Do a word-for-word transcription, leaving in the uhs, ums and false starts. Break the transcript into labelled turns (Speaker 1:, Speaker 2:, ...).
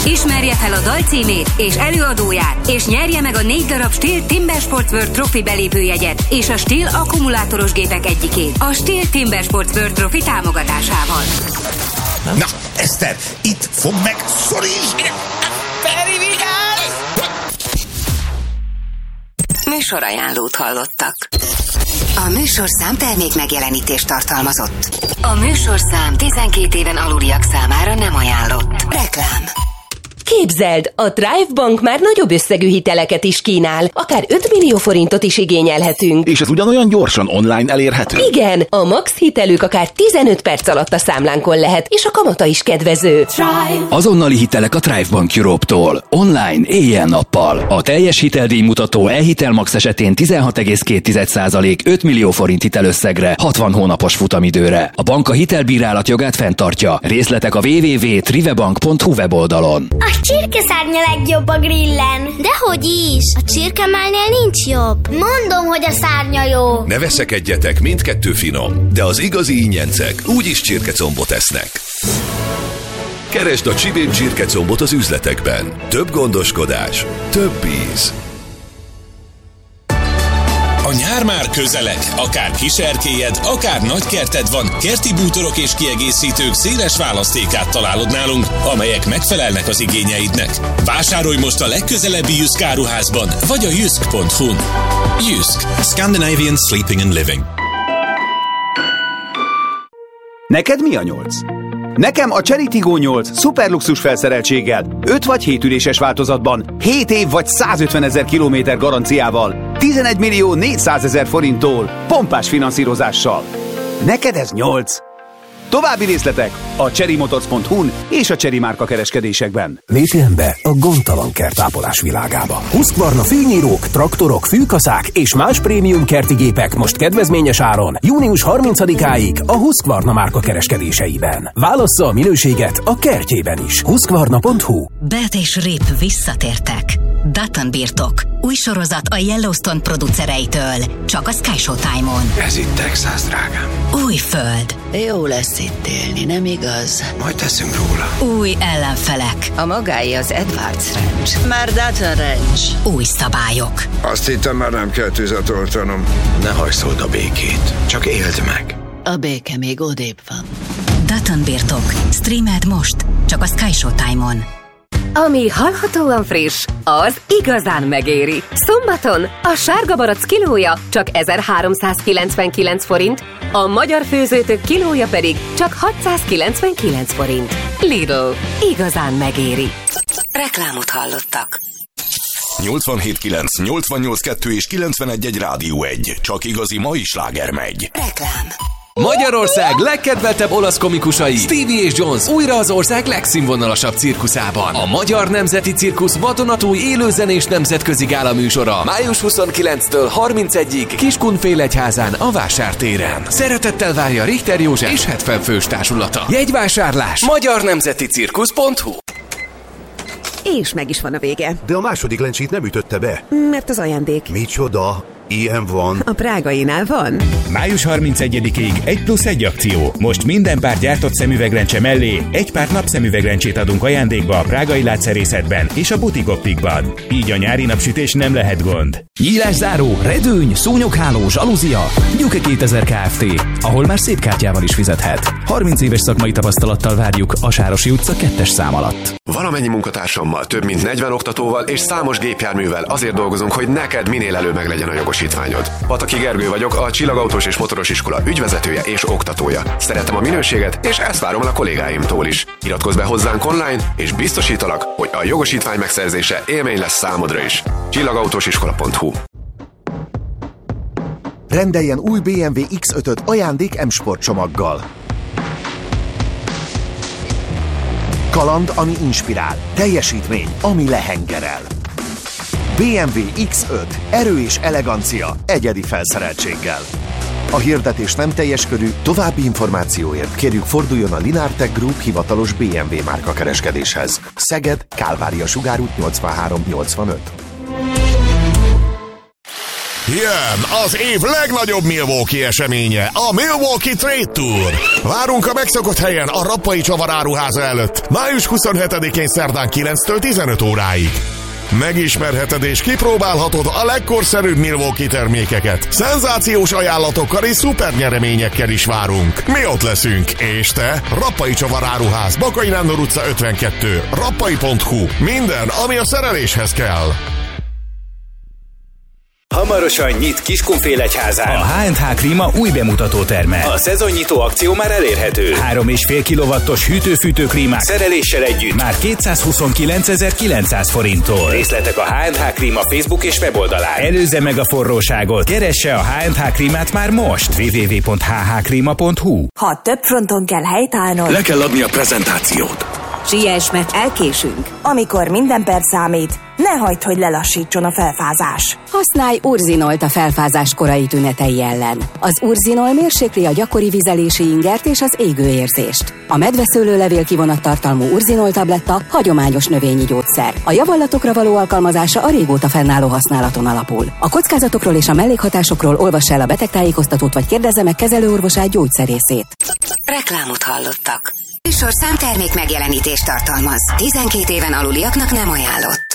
Speaker 1: Ismerje fel a dal címét és előadóját, és nyerje meg a négy darab Stihl Timber Sports World Trophy belépőjegyet és a Stihl akkumulátoros gépek egyikét a Stihl Timber Sports World Trophy támogatásával.
Speaker 2: Na, Eszter, itt fog meg, szorítsd!
Speaker 3: Feri, vigyázz!
Speaker 1: Műsorajánlót hallottak. A műsorszám termék megjelenítést tartalmazott. A műsorszám tizenkét éven aluliak számára nem ajánlott. Reklám.
Speaker 4: Képzeld, a Thrive Bank már nagyobb összegű hiteleket is kínál, akár öt millió forintot is igényelhetünk.
Speaker 5: És ez ugyanolyan gyorsan online elérhető?
Speaker 4: Igen, a max hitelük akár tizenöt perc alatt a számlánkon lehet, és a kamata is kedvező.
Speaker 6: Thrive. Azonnali hitelek a Thrive Bank Europe-tól. Online, éjjel-nappal. A teljes hiteldíjmutató e-hitel max esetén tizenhat egész két százalék öt millió forint hitelösszegre, hatvan hónapos futamidőre. A bank a hitelbírálat jogát fenntartja. Részletek a double-u double-u double-u pont trivebank pont hu weboldalon.
Speaker 7: A csirkeszárnya legjobb a grillen. Dehogy is! A csirkemálnél nincs jobb. Mondom, hogy a szárnya jó.
Speaker 8: Ne veszekedjetek, mindkettő finom, de az igazi ingyencek úgyis csirkecombot esznek. Keresd a Csibén csirkecombot az üzletekben. Több gondoskodás, több íz.
Speaker 9: A nyár már közeleg, akár kiserkélyed, akár nagykerted van, kerti bútorok és kiegészítők széles választékát találod nálunk, amelyek megfelelnek az igényeidnek. Vásárolj most a legközelebbi Jysk áruházban, vagy a jysk pont hu-n. Jysk.
Speaker 10: Scandinavian Sleeping and Living.
Speaker 11: Neked mi a nyolc? Nekem a Chery Tiggo nyolc szuperluxus felszereltséggel, öt vagy hét üléses változatban, hét év vagy százötvenezer kilométer garanciával, tizenegy millió négyszázezer forinttól, pompás finanszírozással. Neked ez nyolc. További részletek a chery motors pont hu-n és a Chery márka kereskedésekben.
Speaker 12: Lépjen be a gondtalan kertápolás világába. Husqvarna fűnyírók, traktorok, fűkaszák és más prémium kertigépek most kedvezményes áron június harmincadikáig a Husqvarna márka kereskedéseiben. Válassza a minőséget a kertjében is. Husqvarna pont hu.
Speaker 13: Bert és Rip visszatértek. Dutton birtok. Új sorozat a Yellowstone producereitől. Csak a Sky Showtime-on.
Speaker 14: Ez itt Texas, drágám.
Speaker 13: Új föld.
Speaker 15: Jó lesz itt élni, nem igaz?
Speaker 14: Majd teszünk róla.
Speaker 13: Új ellenfelek.
Speaker 15: A magáé az Edwards Ranch. Már Dutton Ranch.
Speaker 13: Új szabályok.
Speaker 14: Azt hittem, már nem kell tüzet oltanom. Ne hajszold a békét, csak éld meg.
Speaker 15: A béke még odébb van.
Speaker 13: Dutton birtok. Streamed most. Csak a Sky Showtime-on.
Speaker 16: Ami hallhatóan friss, az igazán megéri. Szombaton a sárga barack kilója csak ezerháromszázkilencvenkilenc forint, a magyar főzőtök kilója pedig csak hatszázkilencvenkilenc forint. Lidl, igazán megéri.
Speaker 1: Reklámot hallottak.
Speaker 8: nyolcvanhét kilenc, nyolcvannyolc kettő és kilencvenegy egy Rádió egy. Csak igazi mai sláger megy.
Speaker 1: Reklám.
Speaker 17: Magyarország legkedveltebb olasz komikusai Stevie és Jones újra az ország legszínvonalasabb cirkuszában. A Magyar Nemzeti Cirkusz vadonatúj élőzenés nemzetközi gála műsora május huszonkilencedikétől harmincegyedikéig Kiskunfélegyházán a Vásártéren. Szeretettel várja Richter József és hetven fős társulata. Jegyvásárlás magyar nemzeti cirkusz pont hu.
Speaker 18: És meg is van a vége.
Speaker 19: De a második lencsét nem ütötte be.
Speaker 18: Mert az ajándék.
Speaker 19: Micsoda? Ilyen van.
Speaker 18: A prágainál van.
Speaker 20: május harmincegyedikéig egy plusz egy akció. Most minden pár gyártott szemüveglencse mellé egy pár napszemüveglencsét adunk ajándékba a prágai látszerészetben és a butikoptikban. Így a nyári napsütés nem lehet gond.
Speaker 6: Nyílászáró, redőny, szúnyogháló, zsalúzia. Gyuke kétezer Kft., ahol már szép kártyával is fizethet. harminc éves szakmai tapasztalattal várjuk a Sárosi utca kettes szám alatt.
Speaker 21: Valamennyi munkatársammal, több mint negyven oktatóval és számos gépjárművel azért dolgozunk, hogy neked minél előbb meglegyen a jogosítványod. Pataki Gergő vagyok, a Csillagautós és Motoros Iskola ügyvezetője és oktatója. Szeretem a minőséget, és ezt várom el a kollégáimtól is. Iratkozz be hozzánk online, és biztosítalak, hogy a jogosítvány megszerzése élmény lesz számodra is. Csillagautós iskola pont hu.
Speaker 22: Rendeljen új bé em vé iksz ötöt ajándék M-Sport csomaggal. Kaland, ami inspirál. Teljesítmény, ami lehengerel. bé em vé iksz öt. Erő és elegancia egyedi felszereltséggel. A hirdetés nem teljes körű, további információért kérjük forduljon a Linartech Group hivatalos bé em vé márka kereskedéshez. Szeged, Kálvária Sugárút nyolcvanhárom nyolcvanöt.
Speaker 2: Jön az év legnagyobb Milwaukee eseménye, a Milwaukee Trade Tour. Várunk a megszokott helyen a Rappai Csavar áruháza előtt, május huszonhetedikén szerdán kilenctől tizenöt óráig. Megismerheted és kipróbálhatod a legkorszerűbb Milwaukee termékeket. Szenzációs ajánlatokkal és szuper nyereményekkel is várunk. Mi ott leszünk. És te? Rappai Csavar áruház, Bakai Nándor utca ötvenkettő, rappai pont hu. Minden, ami a szereléshez kell.
Speaker 3: Hamarosan nyit Kiskunfélegyházán
Speaker 20: A há és há Klíma új bemutató terme.
Speaker 3: A szezonnyitó akció már elérhető.
Speaker 20: három és fél kilowattos hűtő-fűtő klímák
Speaker 3: szereléssel együtt
Speaker 20: már kétszázhuszonkilencezer-kilencszáz forinttól.
Speaker 3: Részletek a há és há Klíma Facebook és weboldalán.
Speaker 20: Előzze meg a forróságot. Keresse a há és há Klímát már most. double-u double-u double-u pont h h klima pont h u.
Speaker 23: Ha több fronton kell helytállnod,
Speaker 14: Le kell adni a prezentációt.
Speaker 23: siess, mert elkésünk. Amikor minden perc számít, ne hagyd, hogy lelassítson a felfázás.
Speaker 1: Használj urzinolt a felfázás korai tünetei ellen. Az urzinol mérsékli a gyakori vizelési ingert és az égőérzést. A medveszőlőlevél kivonat tartalmú urzinol tabletta hagyományos növényi gyógyszer. A javallatokra való alkalmazása a régóta fennálló használaton alapul. A kockázatokról és a mellékhatásokról olvass el a betegtájékoztatót vagy kérdezze meg kezelőorvosát, gyógyszerészét.
Speaker 13: Reklámot hallottak. Műsorszám termék megjelenítést tartalmaz. tizenkét éven aluliaknak nem ajánlott.